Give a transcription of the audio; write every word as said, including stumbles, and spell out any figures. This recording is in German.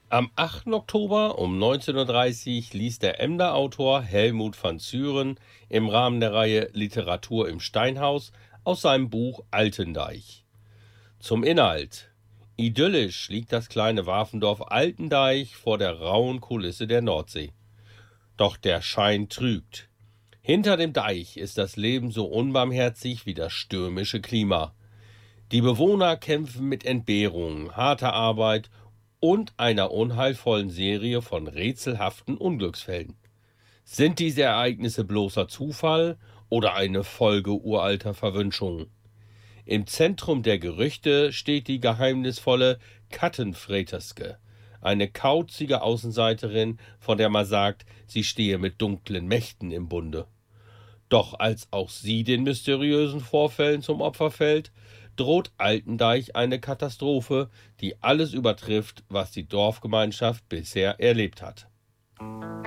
Am achten Oktober um neunzehn Uhr dreißig ließ der Emder Autor Helmut van Zyren im Rahmen der Reihe Literatur im Steinhaus aus seinem Buch Altendeich. Zum Inhalt: Idyllisch liegt das kleine Warfendorf Altendeich vor der rauen Kulisse der Nordsee. Doch der Schein trügt. Hinter dem Deich ist das Leben so unbarmherzig wie das stürmische Klima. Die Bewohner kämpfen mit Entbehrungen, harter Arbeit und einer unheilvollen Serie von rätselhaften Unglücksfällen. Sind diese Ereignisse bloßer Zufall oder eine Folge uralter Verwünschungen? Im Zentrum der Gerüchte steht die geheimnisvolle Katten Freteske, eine kauzige Außenseiterin, von der man sagt, sie stehe mit dunklen Mächten im Bunde. Doch als auch sie den mysteriösen Vorfällen zum Opfer fällt, droht Altendeich eine Katastrophe, die alles übertrifft, was die Dorfgemeinschaft bisher erlebt hat.